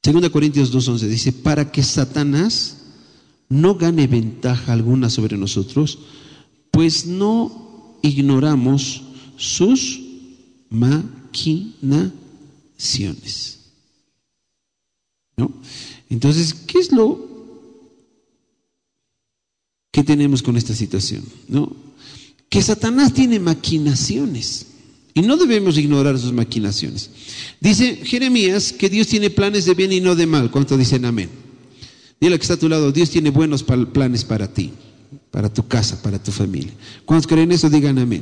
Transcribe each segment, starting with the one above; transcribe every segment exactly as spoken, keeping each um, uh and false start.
Segunda Corintios dos once dice, para que Satanás no gane ventaja alguna sobre nosotros, pues no ignoramos sus maquinaciones. ¿No? Entonces, ¿qué es lo que tenemos con esta situación? ¿No? Que Satanás tiene maquinaciones y no debemos ignorar sus maquinaciones. Dice Jeremías que Dios tiene planes de bien y no de mal. ¿Cuánto dicen amén? Dile al que está a tu lado, Dios tiene buenos planes para ti, para tu casa, para tu familia. ¿Cuántos creen eso? Digan amén.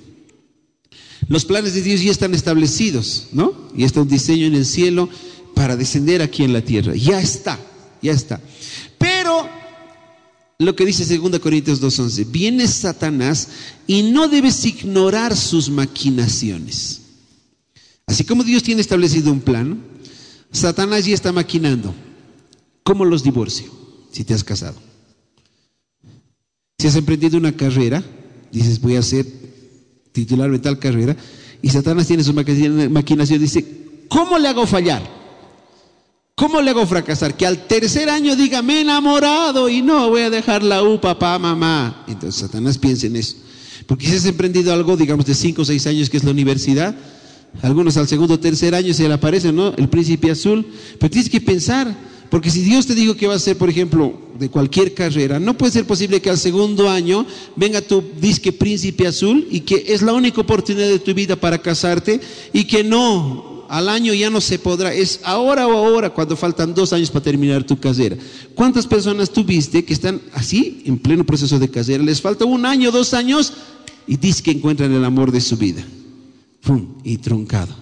Los planes de Dios ya están establecidos, ¿no? Y está un diseño en el cielo para descender aquí en la tierra. Ya está, ya está. Pero lo que dice segunda Corintios dos once, viene Satanás y no debes ignorar sus maquinaciones. Así como Dios tiene establecido un plan, Satanás ya está maquinando. ¿Cómo los divorcio? Si te has casado. Si has emprendido una carrera, dices voy a ser titular de tal carrera, y Satanás tiene su maquinación, dice, ¿cómo le hago fallar? ¿Cómo le hago fracasar? Que al tercer año diga, me he enamorado y no voy a dejar la U, papá, mamá. Entonces Satanás piensa en eso. Porque si has emprendido algo, digamos, de cinco o seis años, que es la universidad, algunos al segundo o tercer año se le aparece, ¿no? El príncipe azul. Pero tienes que pensar, porque si Dios te dijo que va a ser, por ejemplo, de cualquier carrera, no puede ser posible que al segundo año venga tu disque príncipe azul y que es la única oportunidad de tu vida para casarte y que no, al año ya no se podrá, es ahora o ahora cuando faltan dos años para terminar tu carrera. ¿Cuántas personas tú viste que están así en pleno proceso de carrera? Les falta un año, dos años y dice que encuentran el amor de su vida. ¡Pum! Y truncado.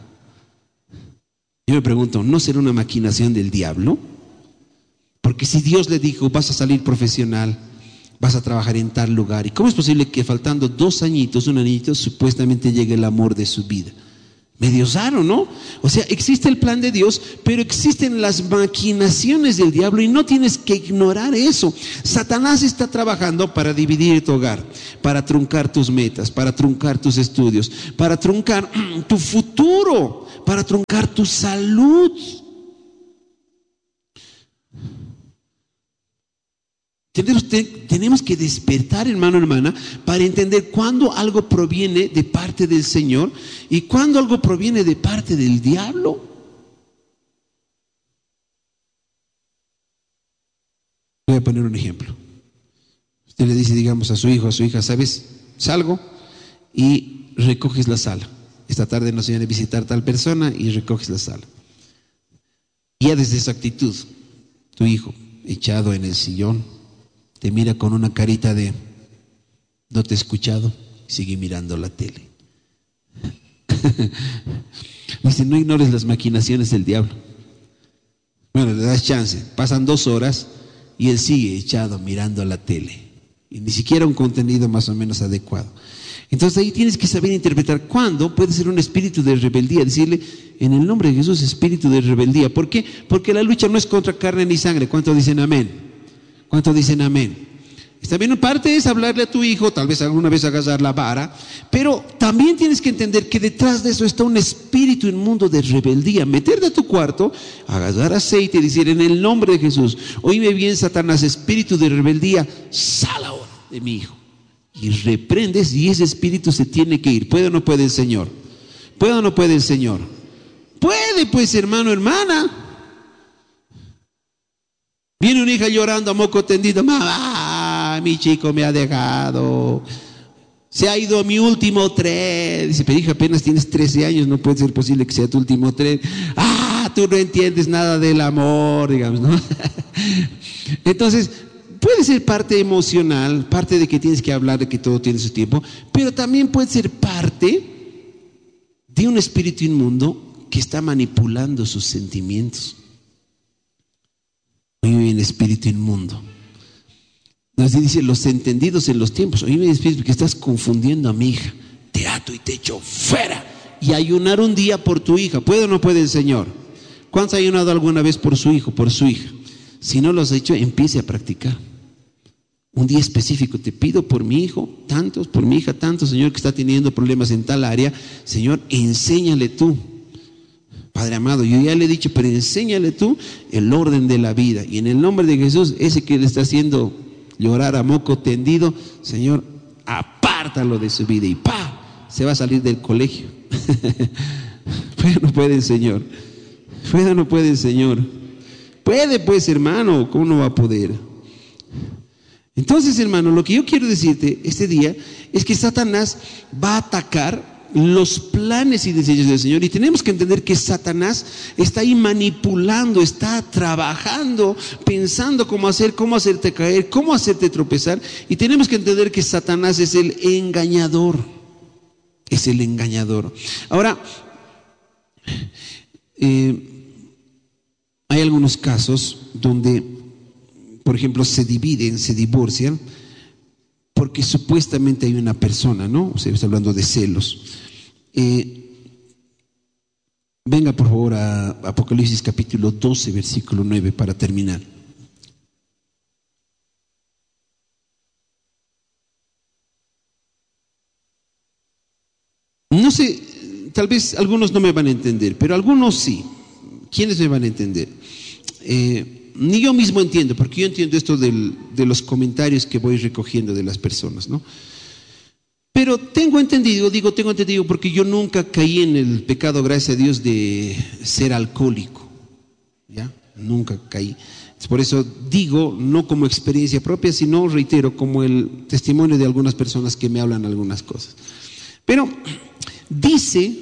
Yo me pregunto, ¿no será una maquinación del diablo? Porque si Dios le dijo, vas a salir profesional, vas a trabajar en tal lugar, ¿y cómo es posible que faltando dos añitos, un añito, supuestamente llegue el amor de su vida? Medio raro, ¿no? O sea, existe el plan de Dios, pero existen las maquinaciones del diablo y no tienes que ignorar eso. Satanás está trabajando para dividir tu hogar, para truncar tus metas, para truncar tus estudios, para truncar tu futuro, para truncar tu salud. Tenemos, te, tenemos que despertar, hermano, hermana, para entender cuándo algo proviene de parte del Señor y cuándo algo proviene de parte del diablo. Voy a poner un ejemplo. Usted le dice, digamos, a su hijo, a su hija, ¿sabes? Salgo y recoges la sala. Esta tarde nos viene a visitar tal persona y recoges la sala. Y ya desde esa actitud, tu hijo, echado en el sillón, te mira con una carita de no te he escuchado, sigue mirando la tele. Dice, no ignores las maquinaciones del diablo. Bueno, le das chance, pasan dos horas y él sigue echado mirando la tele. Y ni siquiera un contenido más o menos adecuado. Entonces ahí tienes que saber interpretar cuándo puede ser un espíritu de rebeldía. Decirle, en el nombre de Jesús, espíritu de rebeldía. ¿Por qué? Porque la lucha no es contra carne ni sangre. ¿Cuántos dicen amén? ¿Cuántos dicen amén? Está bien, parte es hablarle a tu hijo, tal vez alguna vez agarrar la vara, pero también tienes que entender que detrás de eso está un espíritu inmundo de rebeldía. Meterte a tu cuarto, agarrar aceite y decir, en el nombre de Jesús, oíme bien, Satanás, espíritu de rebeldía, sal ahora de mi hijo. Y reprendes y ese espíritu se tiene que ir. ¿Puede o no puede el Señor? ¿Puede o no puede el Señor? Puede, pues, hermano, hermana. Viene una hija llorando a moco tendido, mamá, mi chico me ha dejado, se ha ido mi último tren. Dice, pero hija, apenas tienes trece años, no puede ser posible que sea tu último tren. Ah, tú no entiendes nada del amor, digamos, ¿no? Entonces, puede ser parte emocional, parte de que tienes que hablar de que todo tiene su tiempo, pero también puede ser parte de un espíritu inmundo que está manipulando sus sentimientos. Oye, el espíritu inmundo. Nos dice, los entendidos en los tiempos. Oye, espíritu, que estás confundiendo a mi hija. Te ato y te echo fuera. Y ayunar un día por tu hija. ¿Puede o no puede el Señor? ¿Cuántos ha ayunado alguna vez por su hijo, por su hija? Si no lo has hecho, empiece a practicar. Un día específico, te pido por mi hijo, tantos, por mi hija, tantos, Señor, que está teniendo problemas en tal área. Señor, enséñale tú. Padre amado, yo ya le he dicho, pero enséñale tú el orden de la vida. Y en el nombre de Jesús, ese que le está haciendo llorar a moco tendido, Señor, apártalo de su vida y ¡pa! Se va a salir del colegio. Puede o no puede el Señor. Puede o no puede el Señor. Puede pues, hermano, ¿cómo no va a poder? Entonces, hermano, lo que yo quiero decirte este día es que Satanás va a atacar los planes y deseos del Señor, y tenemos que entender que Satanás está ahí manipulando, está trabajando, pensando cómo hacer, cómo hacerte caer, cómo hacerte tropezar, y tenemos que entender que Satanás es el engañador, es el engañador. Ahora, eh, hay algunos casos donde, por ejemplo, se dividen, se divorcian, porque supuestamente hay una persona, ¿no? O sea, está hablando de celos. Eh, venga por favor a Apocalipsis capítulo doce, versículo nueve, para terminar. No sé, tal vez algunos no me van a entender, pero algunos sí. ¿Quiénes me van a entender? Eh, ni yo mismo entiendo, porque yo entiendo esto del, de los comentarios que voy recogiendo de las personas, ¿no? Pero tengo entendido, digo tengo entendido porque yo nunca caí en el pecado, gracias a Dios, de ser alcohólico, ¿ya? Nunca caí. Por eso digo, no como experiencia propia, sino, reitero, como el testimonio de algunas personas que me hablan algunas cosas. Pero dice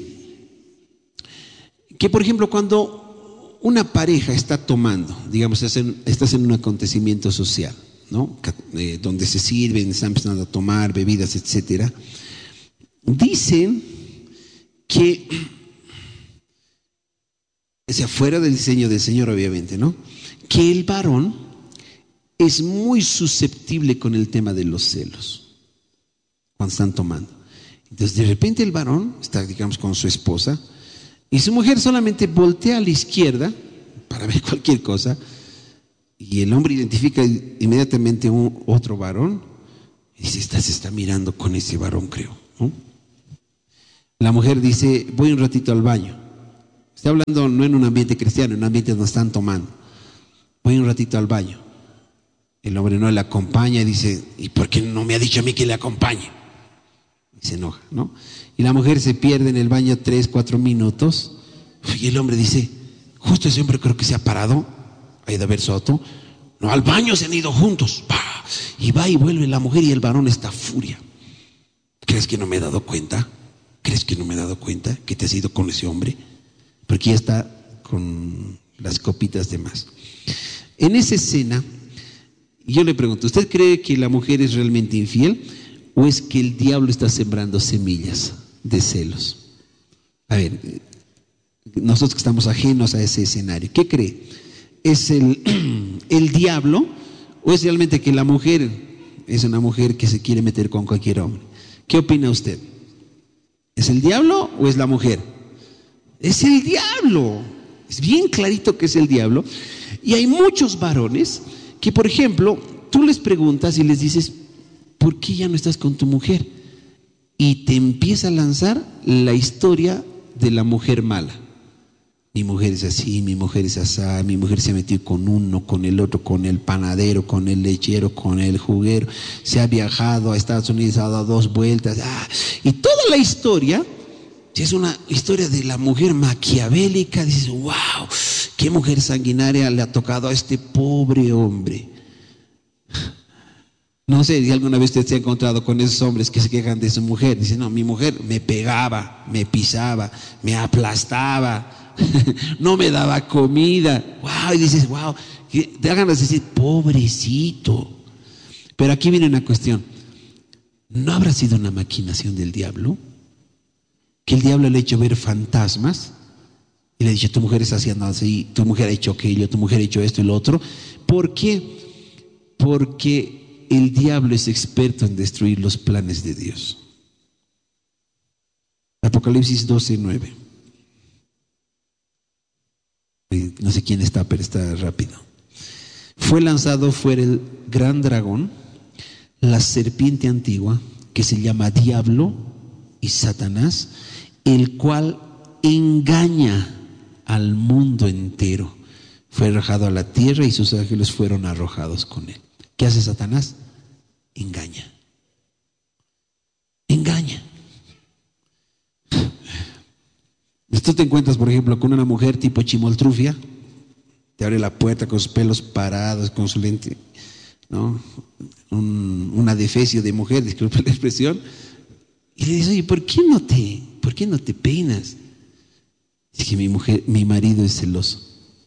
que, por ejemplo, cuando una pareja está tomando, digamos, estás en un acontecimiento social, ¿no? Eh, donde se sirven, están empezando a tomar bebidas, etcétera. Dicen que, o sea, fuera del diseño del Señor, obviamente, ¿no? Que el varón es muy susceptible con el tema de los celos cuando están tomando. Entonces, de repente el varón está, digamos, con su esposa, y su mujer solamente voltea a la izquierda para ver cualquier cosa, y el hombre identifica inmediatamente un otro varón y dice, esta se está mirando con ese varón, creo, ¿no? La mujer dice, voy un ratito al baño. Está hablando no en un ambiente cristiano, en un ambiente donde están tomando. Voy un ratito al baño. El hombre no le acompaña y dice, ¿y por qué no me ha dicho a mí que le acompañe? Y se enoja, ¿no? Y la mujer se pierde en el baño tres, cuatro minutos. Y el hombre dice, justo ese hombre creo que se ha parado, ha ido a ver su auto. No, al baño se han ido juntos. ¡Pah! Y va y vuelve la mujer y el varón está furia. ¿Crees que no me he dado cuenta? ¿Crees que no me he dado cuenta que te has ido con ese hombre? Porque ya está con las copitas de más. En esa escena, yo le pregunto, ¿usted cree que la mujer es realmente infiel o es que el diablo está sembrando semillas de celos? A ver, nosotros que estamos ajenos a ese escenario, ¿qué cree? ¿Es el, el diablo o es realmente que la mujer es una mujer que se quiere meter con cualquier hombre? ¿Qué opina usted? ¿Es el diablo o es la mujer? Es el diablo. Es bien clarito que es el diablo. Y hay muchos varones que, por ejemplo, tú les preguntas y les dices, ¿por qué ya no estás con tu mujer? Y te empieza a lanzar la historia de la mujer mala. Mi mujer es así, mi mujer es así, mi mujer se ha metido con uno, con el otro, con el panadero, con el lechero, con el juguero, se ha viajado a Estados Unidos, ha dado dos vueltas, ah, y toda la historia es una historia de la mujer maquiavélica. Dices, wow, qué mujer sanguinaria le ha tocado a este pobre hombre. No sé si alguna vez usted se ha encontrado con esos hombres que se quejan de su mujer. Dicen, no, mi mujer me pegaba, me pisaba, me aplastaba, no me daba comida. Wow, y dices, wow, te hagan decir, pobrecito. Pero aquí viene una cuestión. ¿No habrá sido una maquinación del diablo? Que el diablo le ha hecho ver fantasmas y le ha dicho, tu mujer está haciendo así, tu mujer ha hecho aquello, tu mujer ha hecho esto y lo otro. ¿Por qué? Porque el diablo es experto en destruir los planes de Dios. Apocalipsis doce, nueve. No sé quién está, pero está rápido. Fue lanzado fuera el gran dragón, la serpiente antigua, que se llama Diablo y Satanás, el cual engaña al mundo entero. Fue arrojado a la tierra y sus ángeles fueron arrojados con él. ¿Qué hace Satanás? Engaña. Engaña. Tú te encuentras, por ejemplo, con una mujer tipo Chimoltrufia, te abre la puerta con sus pelos parados, con su lente, ¿no? Un, una defecio de mujer, disculpe la expresión, y le dice, oye, ¿por qué no te, por qué no te peinas? Es que mi mujer, mi marido es celoso.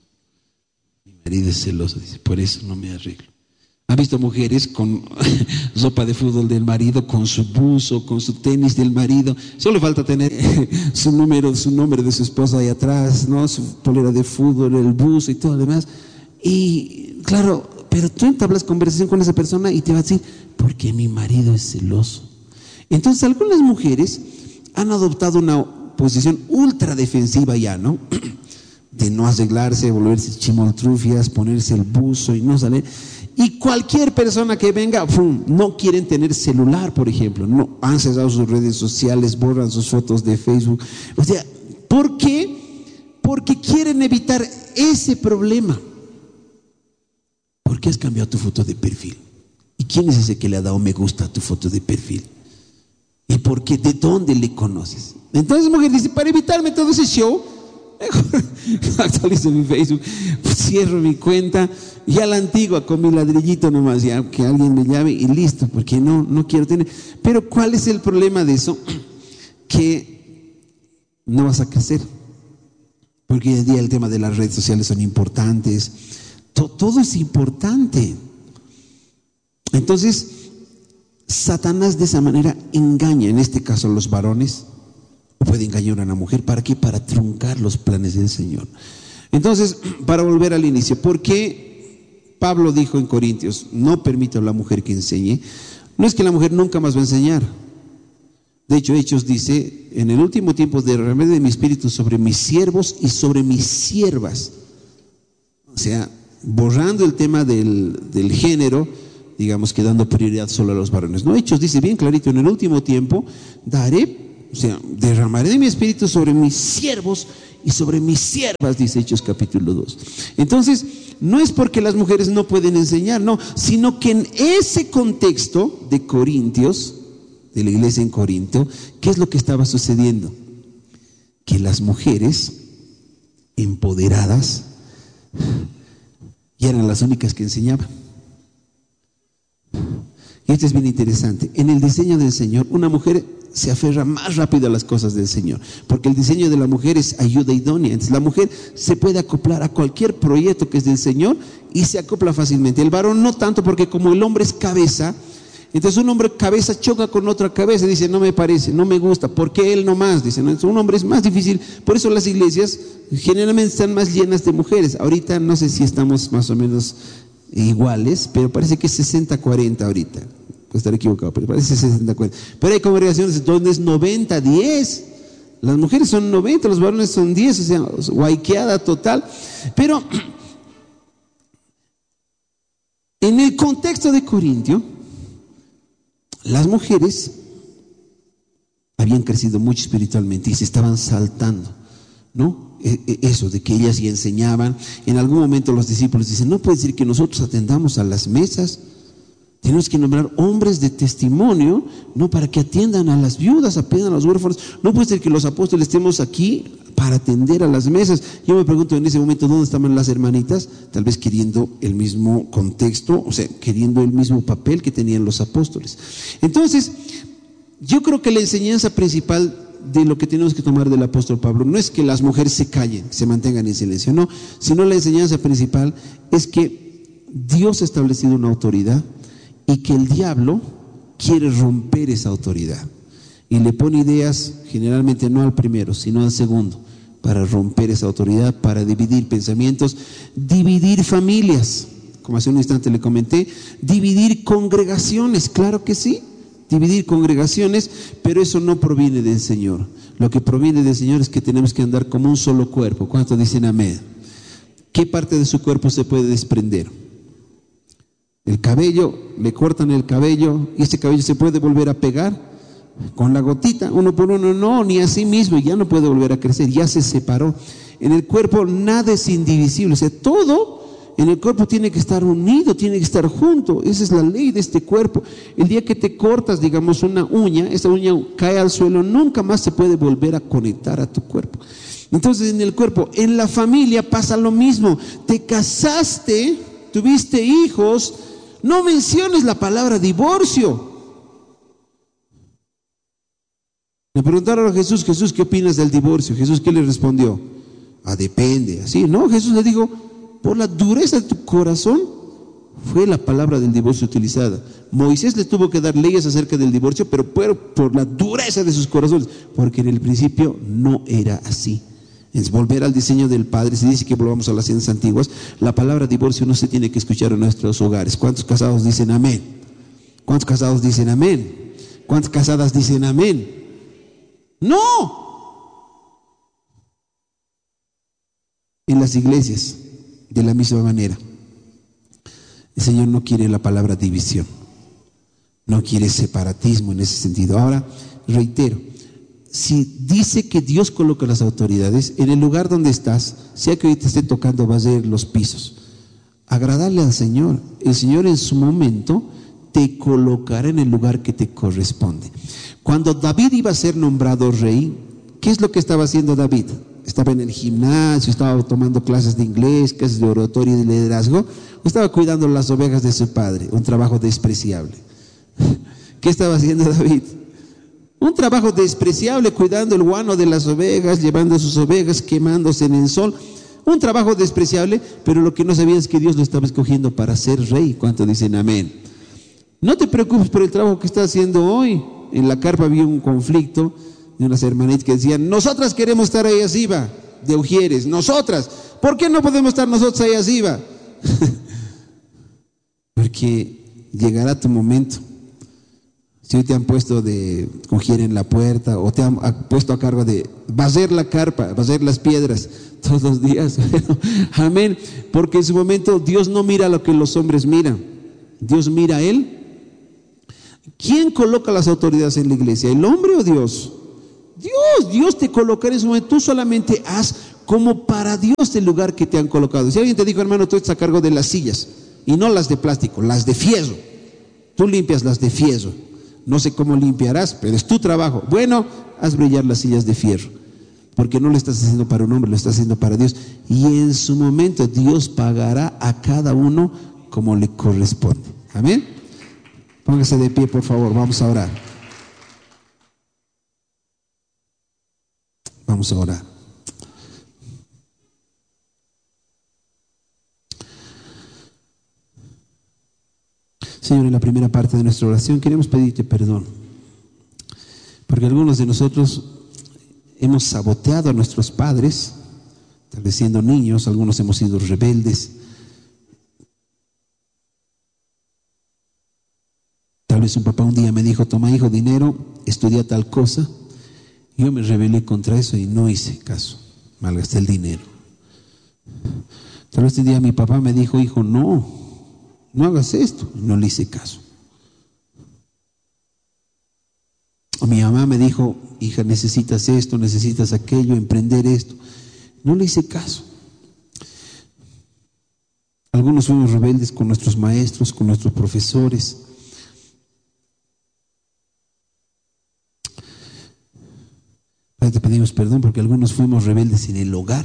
Mi marido es celoso, dice, por eso no me arreglo. ¿Han visto mujeres con ropa de fútbol del marido, con su buzo, con su tenis del marido? Solo falta tener su número, su nombre de su esposa ahí atrás, ¿no? Su polera de fútbol, el buzo y todo lo demás. Y claro, pero tú entablas conversación con esa persona y te va a decir, porque mi marido es celoso. Entonces algunas mujeres han adoptado una posición ultra defensiva ya, ¿no? De no arreglarse, volverse chimoltrufias, ponerse el buzo y no salir. Y cualquier persona que venga, ¡pum!, no quieren tener celular, por ejemplo, no han cerrado sus redes sociales, borran sus fotos de Facebook. O sea, ¿por qué? Porque quieren evitar ese problema. ¿Por qué has cambiado tu foto de perfil? ¿Y quién es ese que le ha dado me gusta a tu foto de perfil? ¿Y por qué? ¿De dónde le conoces? Entonces la mujer dice, para evitarme todo ese show, mejor actualizo mi Facebook, cierro mi cuenta, ya la antigua con mi ladrillito nomás, ya que alguien me llame y listo, porque no, no quiero tener. Pero ¿cuál es el problema de eso? Que no vas a crecer, porque hoy en día el tema de las redes sociales son importantes, todo, todo es importante. Entonces Satanás de esa manera engaña, en este caso a los varones, puede engañar a una mujer. ¿Para qué? Para truncar los planes del Señor. Entonces, para volver al inicio, ¿por qué Pablo dijo en Corintios, no permito a la mujer que enseñe? No es que la mujer nunca más va a enseñar. De hecho, Hechos dice, en el último tiempo derramaré de mi espíritu sobre mis siervos y sobre mis siervas. O sea, borrando el tema del, del género, digamos que dando prioridad solo a los varones. No, Hechos dice bien clarito, en el último tiempo daré, o sea, derramaré de mi espíritu sobre mis siervos y sobre mis siervas, dice Hechos capítulo dos. Entonces, no es porque las mujeres no pueden enseñar, no, sino que en ese contexto de Corintios, de la iglesia en Corinto, ¿qué es lo que estaba sucediendo? Que las mujeres empoderadas ya eran las únicas que enseñaban. Y esto es bien interesante. En el diseño del Señor, una mujer se aferra más rápido a las cosas del Señor, porque el diseño de la mujer es ayuda idónea. Entonces la mujer se puede acoplar a cualquier proyecto que es del Señor y se acopla fácilmente. El varón no tanto, porque como el hombre es cabeza, entonces un hombre cabeza choca con otra cabeza y dice, no me parece, no me gusta, ¿por qué él no más? Dice, no, entonces un hombre es más difícil. Por eso las iglesias generalmente están más llenas de mujeres. Ahorita no sé si estamos más o menos iguales, pero parece que es sesenta cuarenta ahorita. Puedo estar equivocado, pero parece sesenta cuarenta. Pero hay congregaciones donde es noventa diez. Las mujeres son noventa, los varones son diez, o sea, guayqueada total. Pero en el contexto de Corintio, las mujeres habían crecido mucho espiritualmente y se estaban saltando, ¿no? Eso de que ellas ya enseñaban. En algún momento los discípulos dicen, no puede decir que nosotros atendamos a las mesas, tenemos que nombrar hombres de testimonio, no, para que atiendan a las viudas, atiendan a los huérfanos. No puede ser que los apóstoles estemos aquí para atender a las mesas. Yo me pregunto en ese momento dónde estaban las hermanitas, tal vez queriendo el mismo contexto, o sea, queriendo el mismo papel que tenían los apóstoles. Entonces, yo creo que la enseñanza principal de lo que tenemos que tomar del apóstol Pablo no es que las mujeres se callen, se mantengan en silencio, no, sino la enseñanza principal es que Dios ha establecido una autoridad y que el diablo quiere romper esa autoridad y le pone ideas, generalmente no al primero, sino al segundo, para romper esa autoridad, para dividir pensamientos, dividir familias, como hace un instante le comenté, dividir congregaciones, claro que sí, dividir congregaciones, pero eso no proviene del Señor. Lo que proviene del Señor es que tenemos que andar como un solo cuerpo. ¿Cuántos dicen amén? ¿Qué parte de su cuerpo se puede desprender? El cabello, le cortan el cabello y ese cabello se puede volver a pegar con la gotita, uno por uno, no, ni así mismo, ya no puede volver a crecer, ya se separó. En el cuerpo nada es indivisible, o sea, todo en el cuerpo tiene que estar unido, tiene que estar junto. Esa es la ley de este cuerpo. El día que te cortas, digamos, una uña, esa uña cae al suelo, nunca más se puede volver a conectar a tu cuerpo. Entonces, en el cuerpo, en la familia pasa lo mismo. Te casaste, tuviste hijos, no menciones la palabra divorcio. Le preguntaron a Jesús: Jesús, ¿qué opinas del divorcio? Jesús, ¿qué le respondió? Ah, depende. Así, no, Jesús le dijo: por la dureza de tu corazón fue la palabra del divorcio utilizada. Moisés le tuvo que dar leyes acerca del divorcio, pero por, por la dureza de sus corazones, porque en el principio no era así. Es volver al diseño del Padre. Se dice que volvamos a las ciencias antiguas. La palabra divorcio no se tiene que escuchar en nuestros hogares. ¿Cuántos casados dicen amén? ¿Cuántos casados dicen amén? ¿Cuántas casadas dicen amén? ¡No! En las iglesias, de la misma manera, el Señor no quiere la palabra división, no quiere separatismo en ese sentido. Ahora, reitero, si dice que Dios coloca las autoridades en el lugar donde estás, sea que hoy te esté tocando barrer los pisos, agradarle al Señor. El Señor en su momento te colocará en el lugar que te corresponde. Cuando David iba a ser nombrado rey, ¿qué es lo que estaba haciendo David? Estaba en el gimnasio, estaba tomando clases de inglés, clases de oratoria y de liderazgo, o estaba cuidando las ovejas de su padre. Un trabajo despreciable. ¿Qué estaba haciendo David? Un trabajo despreciable, cuidando el guano de las ovejas, llevando sus ovejas, quemándose en el sol. Un trabajo despreciable, pero lo que no sabía es que Dios lo estaba escogiendo para ser rey. ¿Cuánto dicen amén? No te preocupes por el trabajo que está haciendo hoy. En la carpa había un conflicto de unas hermanitas que decían: nosotras queremos estar ahí arriba, de Ujieres, nosotras. ¿Por qué no podemos estar nosotros ahí arriba? Porque llegará tu momento. Si hoy te han puesto de coger en la puerta, o te han puesto a cargo de barrer la carpa, barrer las piedras todos los días, bueno, amén, porque en su momento Dios no mira lo que los hombres miran, Dios mira a Él. ¿Quién coloca las autoridades en la iglesia? ¿El hombre o Dios? Dios, Dios te colocará en su momento. Tú solamente haz como para Dios el lugar que te han colocado. Si alguien te dijo: hermano, tú estás a cargo de las sillas, y no las de plástico, las de fierro, tú limpias las de fierro. No sé cómo limpiarás, pero es tu trabajo. Bueno, haz brillar las sillas de fierro, porque no lo estás haciendo para un hombre, lo estás haciendo para Dios. Y en su momento Dios pagará a cada uno como le corresponde. Amén. Póngase de pie, por favor, vamos a orar. Vamos a orar. Señor, en la primera parte de nuestra oración queremos pedirte perdón, porque algunos de nosotros hemos saboteado a nuestros padres, tal vez siendo niños. Algunos hemos sido rebeldes. Tal vez un papá un día me dijo: toma, hijo, dinero, estudia tal cosa. Yo me rebelé contra eso y no hice caso, malgasté el dinero. Tal vez un día mi papá me dijo: hijo, no, no hagas esto, no le hice caso. O mi mamá me dijo: hija, necesitas esto, necesitas aquello, emprender esto, no le hice caso. Algunos fuimos rebeldes con nuestros maestros, con nuestros profesores. Te pedimos perdón porque algunos fuimos rebeldes en el hogar.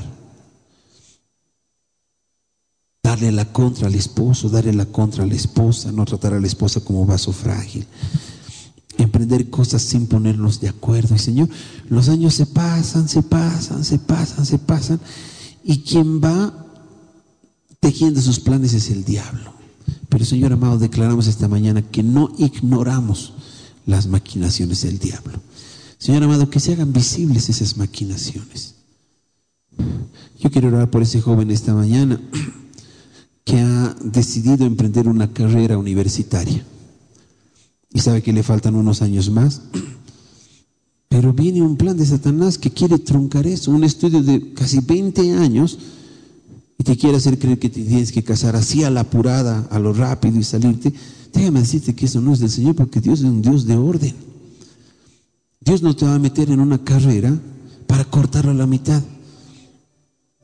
Darle la contra al esposo, darle la contra a la esposa, no tratar a la esposa como vaso frágil, emprender cosas sin ponernos de acuerdo. Y Señor, los años se pasan, se pasan, se pasan, se pasan, y quien va tejiendo sus planes es el diablo. Pero Señor amado, declaramos esta mañana que no ignoramos las maquinaciones del diablo. Señor amado, que se hagan visibles esas maquinaciones. Yo quiero orar por ese joven esta mañana que ha decidido emprender una carrera universitaria y sabe que le faltan unos años más, pero viene un plan de Satanás que quiere truncar eso, un estudio de casi veinte años, y te quiere hacer creer que te tienes que casar así a la apurada, a lo rápido y salirte. Déjame decirte que eso no es del Señor, porque Dios es un Dios de orden. Dios no te va a meter en una carrera para cortarlo a la mitad.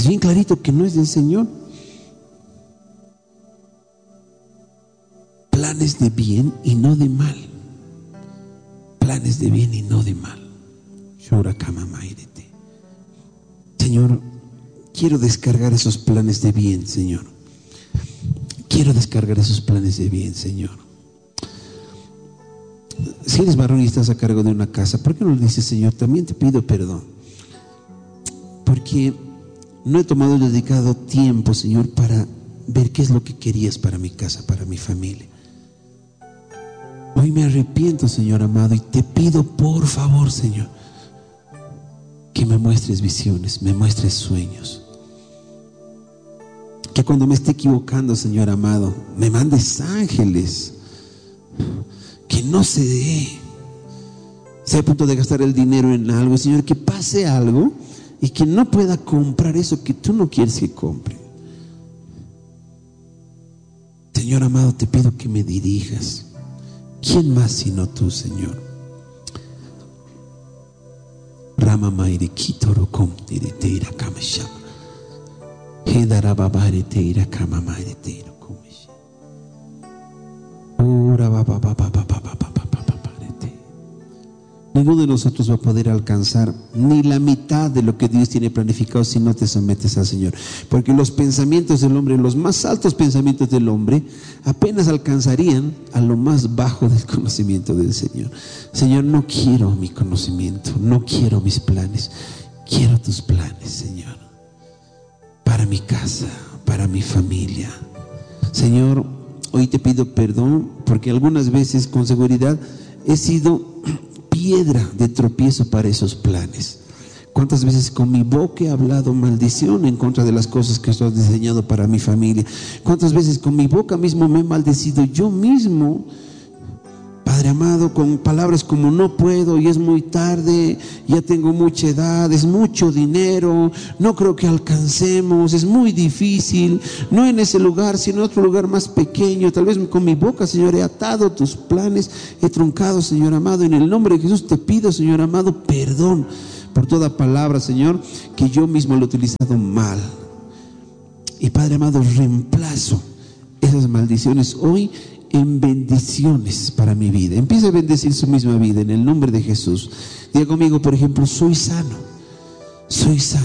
Es bien clarito que no es del Señor. Planes de bien y no de mal. Planes de bien y no de mal. Señor, quiero descargar esos planes de bien, Señor. Quiero descargar esos planes de bien, Señor. Si eres varón y estás a cargo de una casa, ¿por qué no le dices, Señor, también te pido perdón? Porque no he tomado el dedicado tiempo, Señor, para ver qué es lo que querías para mi casa, para mi familia. Hoy me arrepiento, Señor amado, y te pido por favor, Señor, que me muestres visiones, me muestres sueños. Que cuando me esté equivocando, Señor amado, me mandes ángeles. Que no se dé, sea a punto de gastar el dinero en algo, Señor, que pase algo y que no pueda comprar eso que tú no quieres que compre. Señor amado, te pido que me dirijas. ¿Quién más sino tú, Señor? Rama Maire Kitoro Com Tireteira Kamasham Hedarababare Teira Kamamaire Teiro Komish Ora Baba Baba Baba Baba Ninguno de nosotros va a poder alcanzar ni la mitad de lo que Dios tiene planificado si no te sometes al Señor. Porque los pensamientos del hombre, los más altos pensamientos del hombre, apenas alcanzarían a lo más bajo del conocimiento del Señor. Señor, no quiero mi conocimiento, no quiero mis planes, quiero tus planes, Señor, para mi casa, para mi familia. Señor, hoy te pido perdón porque algunas veces con seguridad he sido piedra de tropiezo para esos planes. ¿Cuántas veces con mi boca he hablado maldición en contra de las cosas que tú has diseñado para mi familia? ¿Cuántas veces con mi boca mismo me he maldecido yo mismo, Padre amado, con palabras como no puedo, y es muy tarde, ya tengo mucha edad, es mucho dinero, no creo que alcancemos, es muy difícil, no en ese lugar, sino en otro lugar más pequeño? Tal vez con mi boca, Señor, he atado tus planes, he truncado, Señor amado. En el nombre de Jesús te pido, Señor amado, perdón por toda palabra, Señor, que yo mismo lo he utilizado mal. Y Padre amado, reemplazo esas maldiciones hoy en bendiciones para mi vida. Empieza a bendecir su misma vida en el nombre de Jesús. Diga conmigo, por ejemplo, soy sano, soy sano,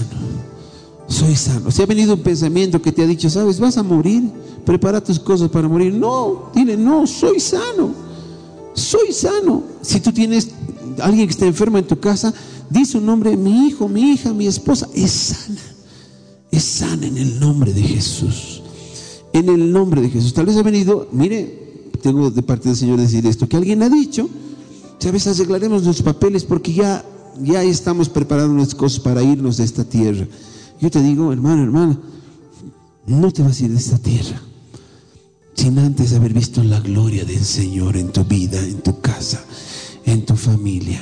soy sano. Si ha venido un pensamiento que te ha dicho, sabes, vas a morir, prepara tus cosas para morir. No, dile, no, soy sano, soy sano. Si tú tienes alguien que está enfermo en tu casa, di su nombre, mi hijo, mi hija, mi esposa, es sana, es sana en el nombre de Jesús. En el nombre de Jesús. Tal vez ha venido, mire, tengo de parte del Señor decir esto, que alguien ha dicho, sabes, arreglaremos los papeles porque ya, ya estamos preparando unas cosas para irnos de esta tierra. Yo te digo, hermano, hermana, no te vas a ir de esta tierra sin antes haber visto la gloria del Señor en tu vida, en tu casa, en tu familia.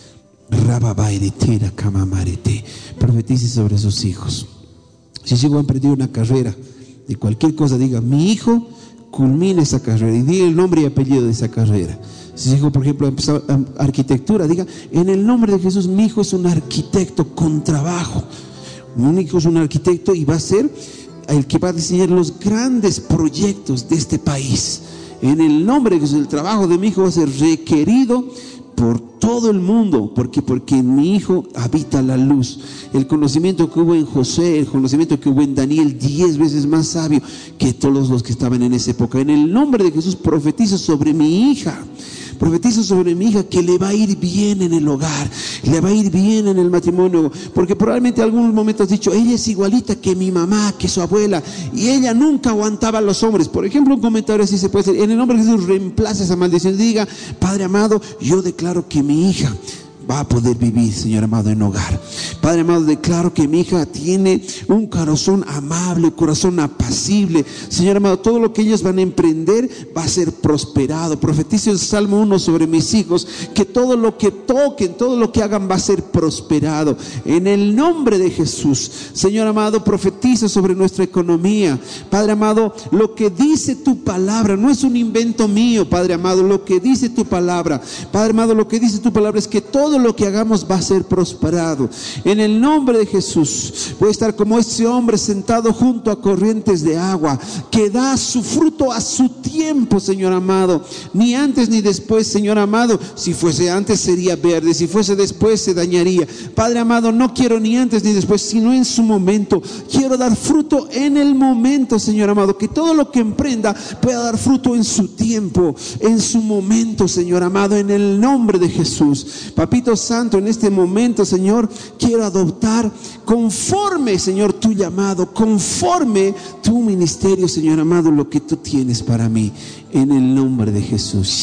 Rababaeretera kamamarete. Profetice sobre sus hijos. Si su hijo ha emprendido una carrera de cualquier cosa, diga, mi hijo culmina esa carrera, y diga el nombre y apellido de esa carrera. Si su hijo, por ejemplo, ha empezado arquitectura, diga, en el nombre de Jesús, mi hijo es un arquitecto con trabajo. Mi hijo es un arquitecto y va a ser el que va a diseñar los grandes proyectos de este país. En el nombre de Jesús, el trabajo de mi hijo va a ser requerido por todo el mundo, porque porque en mi hijo habita la luz. El conocimiento que hubo en José, el conocimiento que hubo en Daniel, diez veces más sabio que todos los que estaban en esa época. En el nombre de Jesús profetizo sobre mi hija, profetizo sobre mi hija que le va a ir bien en el hogar, le va a ir bien en el matrimonio, porque probablemente en algún momento has dicho, ella es igualita que mi mamá, que su abuela, y ella nunca aguantaba a los hombres. Por ejemplo, un comentario así se puede hacer. En el nombre de Jesús, reemplaza esa maldición. Diga, Padre amado, yo declaro que mi hija va a poder vivir, Señor amado, en hogar. Padre amado, declaro que mi hija tiene un corazón amable, corazón apacible. Señor amado, todo lo que ellos van a emprender va a ser prosperado. Profetizo el Salmo uno sobre mis hijos, que todo lo que toquen, todo lo que hagan va a ser prosperado. En el nombre de Jesús, Señor amado, profetizo sobre nuestra economía. Padre amado, lo que dice tu palabra no es un invento mío, Padre amado, lo que dice tu palabra, Padre amado, lo que dice tu palabra es que todo lo que hagamos va a ser prosperado. En el nombre de Jesús, voy a estar como ese hombre sentado junto a corrientes de agua, que da su fruto a su tiempo, Señor amado. Ni antes ni después, Señor amado. Si fuese antes sería verde, si fuese después se dañaría. Padre amado, no quiero ni antes ni después, sino en su momento. Quiero dar fruto en el momento, Señor amado. Que todo lo que emprenda pueda dar fruto en su tiempo, en su momento, Señor amado, en el nombre de Jesús. Papito Santo, en este momento, Señor, quiero adoptar conforme, Señor, tu llamado, conforme tu ministerio, Señor amado, lo que tú tienes para mí, en el nombre de Jesús.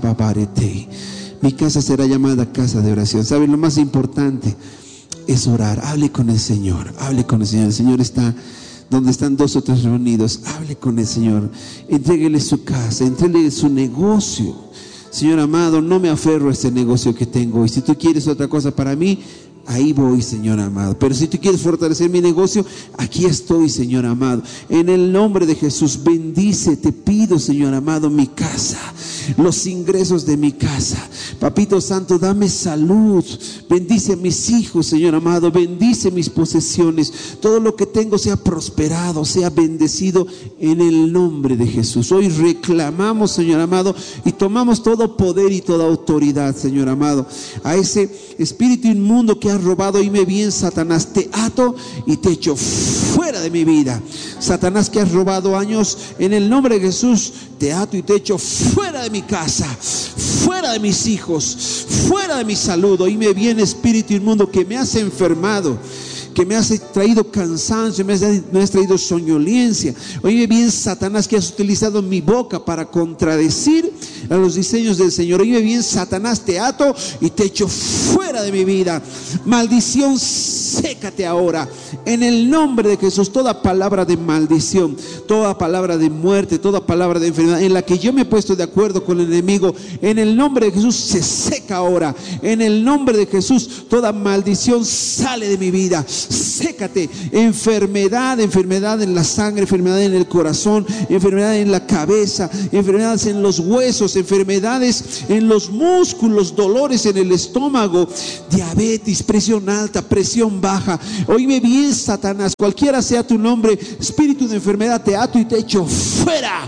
Mi casa será llamada casa de oración. ¿Saben? Lo más importante es orar. Hable con el Señor, hable con el Señor. El Señor está donde están dos o tres reunidos. Hable con el Señor, entréguele su casa, entréguele su negocio. Señor amado, no me aferro a este negocio que tengo, y si tú quieres otra cosa para mí, ahí voy, Señor amado. Pero si tú quieres fortalecer mi negocio, aquí estoy, Señor amado. En el nombre de Jesús, bendice, te pido, Señor amado, mi casa, los ingresos de mi casa. Papito Santo, dame salud. Bendice a mis hijos, Señor amado. Bendice mis posesiones. Todo lo que tengo sea prosperado, sea bendecido en el nombre de Jesús. Hoy reclamamos, Señor amado, y tomamos todo poder y toda autoridad, Señor amado, a ese espíritu inmundo que ha robado. Oíme bien, Satanás, te ato y te echo fuera de mi vida. Satanás, que has robado años, en el nombre de Jesús, te ato y te echo fuera de mi casa, fuera de mis hijos, fuera de mi salud. Oíme bien, espíritu inmundo, que me has enfermado, que me has traído cansancio, me has, me has traído soñolencia. Oye bien, Satanás, que has utilizado mi boca para contradecir a los diseños del Señor. Oye bien, Satanás, te ato y te echo fuera de mi vida. Maldición, sécate ahora en el nombre de Jesús. Toda palabra de maldición, toda palabra de muerte, toda palabra de enfermedad en la que yo me he puesto de acuerdo con el enemigo, en el nombre de Jesús se seca ahora. En el nombre de Jesús, toda maldición sale de mi vida. Sécate. Enfermedad, enfermedad en la sangre, enfermedad en el corazón, enfermedad en la cabeza, enfermedades en los huesos, enfermedades en los músculos, dolores en el estómago, diabetes, presión alta, presión baja. Oíme bien, Satanás, cualquiera sea tu nombre, espíritu de enfermedad, te ato y te echo fuera.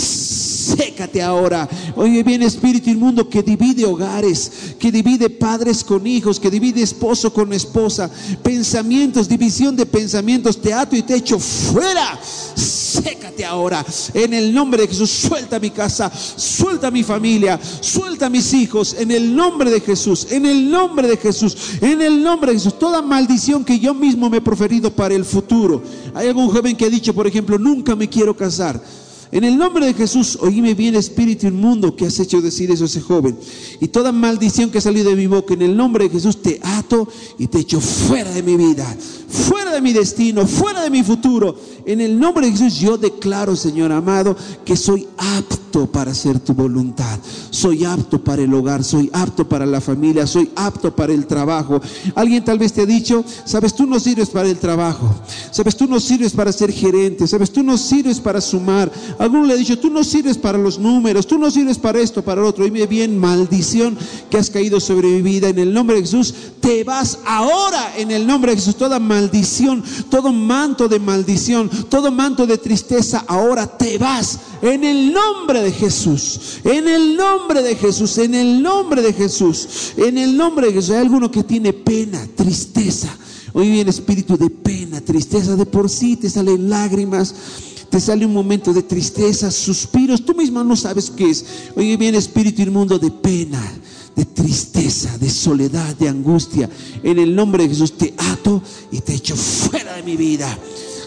Sécate ahora. Oye bien, espíritu inmundo que divide hogares, que divide padres con hijos, que divide esposo con esposa, pensamientos, división de pensamientos, te ato y te echo fuera. Sécate ahora en el nombre de Jesús. Suelta mi casa, suelta mi familia, suelta mis hijos, en el nombre de Jesús, en el nombre de Jesús, en el nombre de Jesús. Toda maldición que yo mismo me he proferido para el futuro. Hay algún joven que ha dicho, por ejemplo, nunca me quiero casar. En el nombre de Jesús, oíme bien, espíritu inmundo, que has hecho decir eso a ese joven, y toda maldición que ha salido de mi boca, en el nombre de Jesús te ato y te echo fuera de mi vida, fuera de mi destino, fuera de mi futuro. En el nombre de Jesús yo declaro, Señor amado, que soy apto para hacer tu voluntad. Soy apto para el hogar, soy apto para la familia, soy apto para el trabajo. Alguien tal vez te ha dicho, sabes, tú no sirves para el trabajo, sabes, tú no sirves para ser gerente, sabes, tú no sirves para sumar. Alguno le ha dicho, tú no sirves para los números, tú no sirves para esto, para lo otro. Oíme bien, maldición que has caído sobre mi vida, en el nombre de Jesús te vas ahora. En el nombre de Jesús, toda maldición, todo manto de maldición, todo manto de tristeza, ahora te vas. En el nombre de Jesús, en el nombre de Jesús, en el nombre de Jesús, en el nombre de Jesús. Hay alguno que tiene pena, tristeza. Oye bien, espíritu de pena, tristeza, de por sí te salen lágrimas, te sale un momento de tristeza, suspiros, tú misma no sabes qué es. Oye bien, espíritu inmundo de pena, de tristeza, de soledad, de angustia, en el nombre de Jesús te ato y te echo fuera de mi vida.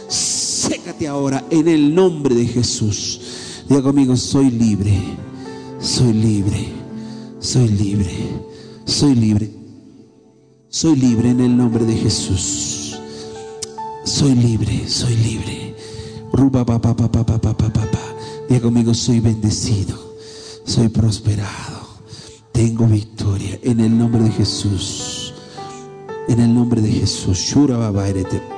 Sécate ahora en el nombre de Jesús. Diga conmigo, soy libre, soy libre, soy libre, soy libre, soy libre en el nombre de Jesús. Soy libre, soy libre. Ruba, pa, pa, pa, pa, pa, pa, pa, pa. Diga conmigo, soy bendecido, soy prosperado, tengo victoria en el nombre de Jesús. En el nombre de Jesús. Shura, baba, erete.